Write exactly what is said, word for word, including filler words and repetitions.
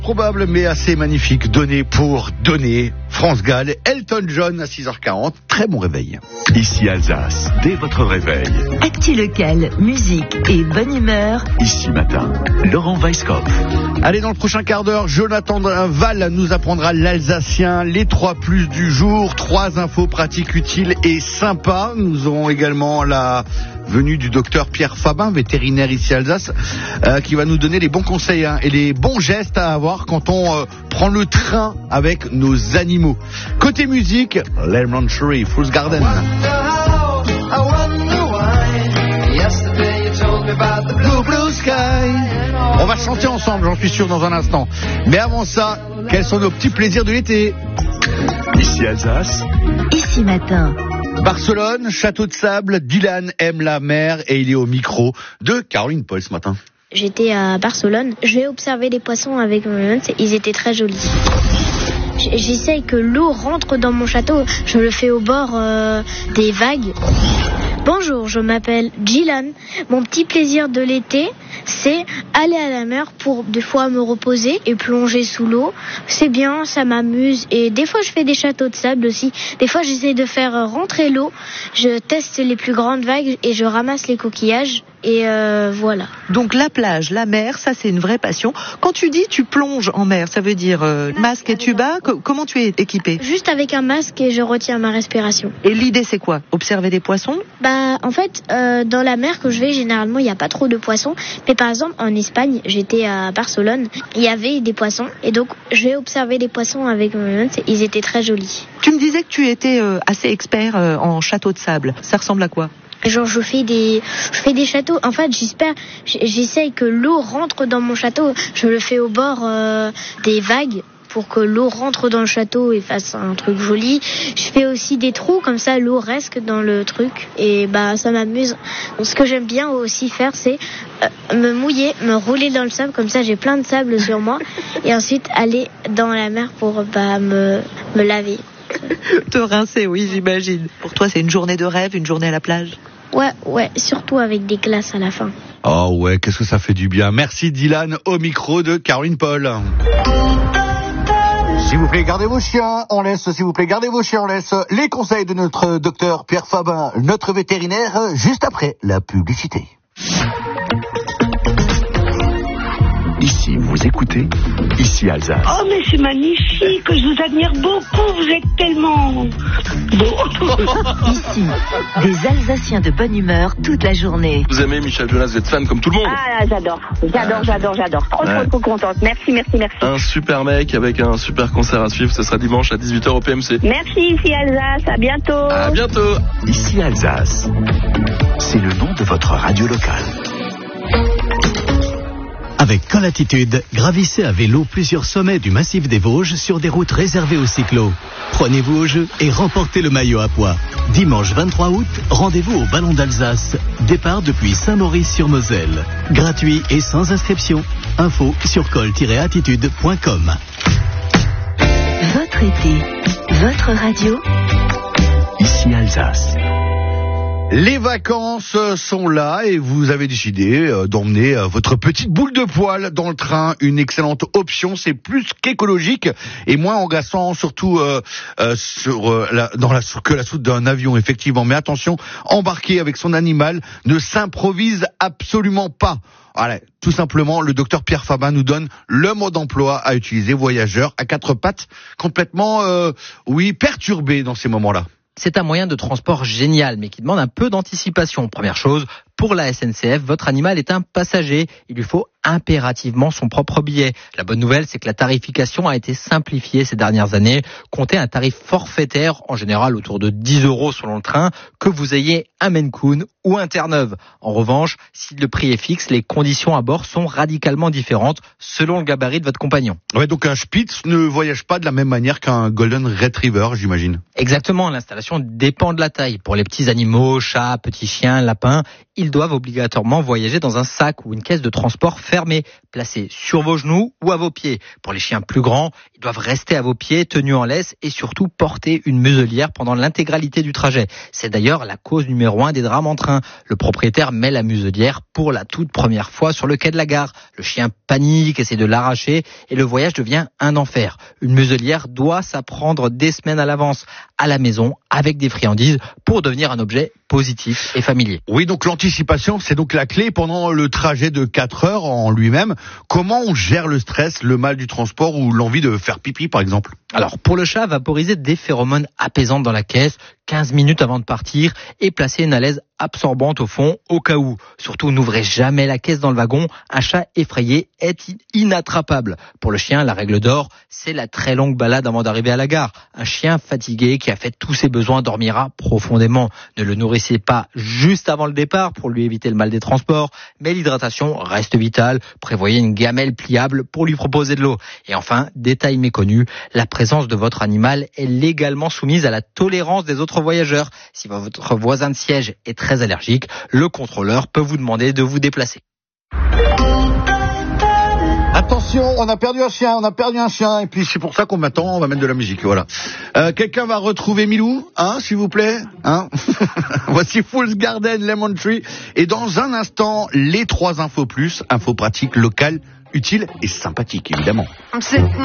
Probable mais assez magnifique, donné pour donner. France Gall, Elton John à six heures quarante, très bon réveil. Ici Alsace, dès votre réveil. Actu local, musique et bonne humeur. Ici matin, Laurent Weisskopf. Allez, dans le prochain quart d'heure, Jonathan Val nous apprendra l'alsacien, les trois plus du jour, trois infos pratiques, utiles et sympas. Nous aurons également la venue du docteur Pierre Fabin, vétérinaire ici à Alsace, euh, qui va nous donner les bons conseils hein, et les bons gestes à avoir quand on euh, prend le train avec nos animaux. Côté musique, Lemon Tree, Fool's Garden. Blue, blue sky. On va chanter ensemble, j'en suis sûr, dans un instant. Mais avant ça, quels sont nos petits plaisirs de l'été? Ici Alsace. Ici matin. Barcelone, château de sable, Dylan aime la mer et il est au micro de Caroline Paul ce matin. J'étais à Barcelone, j'ai observé les poissons avec mon maman, ils étaient très jolis. J'essaye que l'eau rentre dans mon château, je le fais au bord euh, des vagues. Bonjour, je m'appelle Dylan. Mon petit plaisir de l'été, c'est aller à la mer pour des fois me reposer et plonger sous l'eau. C'est bien, ça m'amuse et des fois je fais des châteaux de sable aussi. Des fois j'essaie de faire rentrer l'eau, je teste les plus grandes vagues et je ramasse les coquillages. Et euh, voilà. Donc la plage, la mer, ça c'est une vraie passion. Quand tu dis tu plonges en mer, ça veut dire euh, masque et tuba. Co- comment tu es équipé? Juste avec un masque et je retiens ma respiration. Et l'idée c'est quoi? Observer des poissons? Bah en fait euh, dans la mer que je vais généralement il n'y a pas trop de poissons. Mais par exemple en Espagne, j'étais à Barcelone, il y avait des poissons et donc j'ai observé les poissons avec mon maman, ils étaient très jolis. Tu me disais que tu étais euh, assez expert euh, en château de sable. Ça ressemble à quoi? Genre je fais des je fais des châteaux. En fait, j'espère j'essaye que l'eau rentre dans mon château. Je le fais au bord euh, des vagues pour que l'eau rentre dans le château et fasse un truc joli. Je fais aussi des trous comme ça l'eau reste dans le truc et bah ça m'amuse. Donc, ce que j'aime bien aussi faire c'est euh, me mouiller, me rouler dans le sable comme ça j'ai plein de sable sur moi et ensuite aller dans la mer pour bah me me laver. Te rincer, oui, j'imagine. Pour toi, c'est une journée de rêve, une journée à la plage? Ouais, ouais, surtout avec des glaces à la fin. Oh ouais, qu'est-ce que ça fait du bien. Merci Dylan, au micro de Caroline Paul. S'il vous plaît, gardez vos chiens, on laisse, s'il vous plaît, gardez vos chiens, on laisse les conseils de notre docteur Pierre Fabin, notre vétérinaire, juste après la publicité. Ici, vous écoutez, ici Alsace. Oh, mais c'est magnifique, je vous admire beaucoup, vous êtes tellement beau. Ici, des Alsaciens de bonne humeur toute la journée. Vous aimez Michel Jonas, vous êtes fan comme tout le monde. Ah, j'adore, j'adore, j'adore, j'adore. Trop, Ouais. trop, trop contente. Merci, merci, merci. Un super mec avec un super concert à suivre, ce sera dimanche à dix-huit heures au P M C. Merci, ici Alsace, à bientôt. À bientôt. Ici Alsace. C'est le nom de votre radio locale. Avec Colatitude, gravissez à vélo plusieurs sommets du massif des Vosges sur des routes réservées aux cyclos. Prenez-vous au jeu et remportez le maillot à pois. Dimanche vingt-trois août, rendez-vous au Ballon d'Alsace. Départ depuis Saint-Maurice-sur-Moselle. Gratuit et sans inscription. Info sur col tiret attitude point com. Votre été, votre radio. Ici Alsace. Les vacances sont là et vous avez décidé d'emmener votre petite boule de poil dans le train. Une excellente option, c'est plus qu'écologique et moins engaçant, surtout euh, euh, sur, euh, la, dans la, que la soute d'un avion, effectivement. Mais attention, embarquer avec son animal ne s'improvise absolument pas. Allez, tout simplement, le docteur Pierre Fabin nous donne le mot d'emploi à utiliser, voyageur à quatre pattes, complètement, euh, oui, perturbé dans ces moments-là. C'est un moyen de transport génial, mais qui demande un peu d'anticipation. Première chose, pour la S N C F, votre animal est un passager. Il lui faut impérativement son propre billet. La bonne nouvelle, c'est que la tarification a été simplifiée ces dernières années. Comptez un tarif forfaitaire, en général autour de dix euros selon le train, que vous ayez un Maine Coon ou un Terre-Neuve. En revanche, si le prix est fixe, les conditions à bord sont radicalement différentes selon le gabarit de votre compagnon. Ouais, donc un Spitz ne voyage pas de la même manière qu'un Golden Retriever, j'imagine. Exactement, l'installation dépend de la taille. Pour les petits animaux, chats, petits chiens, lapins, ils ils doivent obligatoirement voyager dans un sac ou une caisse de transport fermée, placée sur vos genoux ou à vos pieds. Pour les chiens plus grands, ils doivent rester à vos pieds, tenus en laisse et surtout porter une muselière pendant l'intégralité du trajet. C'est d'ailleurs la cause numéro un des drames en train. Le propriétaire met la muselière pour la toute première fois sur le quai de la gare. Le chien panique, essaie de l'arracher et le voyage devient un enfer. Une muselière doit s'apprendre des semaines à l'avance à la maison avec des friandises pour devenir un objet positif et familier. Oui, donc l'anticipation, c'est donc la clé pendant le trajet de quatre heures en lui-même. Comment on gère le stress, le mal du transport ou l'envie de faire pipi, par exemple? Alors, pour le chat, vaporiser des phéromones apaisantes dans la caisse, quinze minutes avant de partir, et placer une alaise absorbante au fond, au cas où. Surtout, n'ouvrez jamais la caisse dans le wagon. Un chat effrayé est inattrapable. Pour le chien, la règle d'or, c'est la très longue balade avant d'arriver à la gare. Un chien fatigué qui a fait tous ses besoins dormira profondément. Ne le nourrissez pas juste avant le départ pour lui éviter le mal des transports, mais l'hydratation reste vitale. Prévoyez une gamelle pliable pour lui proposer de l'eau. Et enfin, détail méconnu, la présence de votre animal est légalement soumise à la tolérance des autres voyageurs. Si votre voisin de siège est très allergique, le contrôleur peut vous demander de vous déplacer. Attention, on a perdu un chien, on a perdu un chien, et puis c'est pour ça qu'on m'attend, on va mettre de la musique, voilà. Euh, quelqu'un va retrouver Milou, hein, s'il vous plaît, hein. Voici Fool's Garden, Lemon Tree, et dans un instant, les trois infos plus, infos pratiques, locales, utiles et sympathiques, évidemment.